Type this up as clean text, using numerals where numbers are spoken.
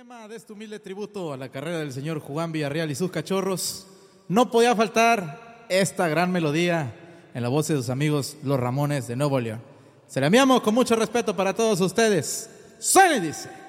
tema de este humilde tributo a la carrera del señor Juan Villarreal y sus cachorros, no podía faltar esta gran melodía en la voz de sus amigos Los Ramones de Nuevo León. Se la enviamos con mucho respeto para todos ustedes. Suena y dice...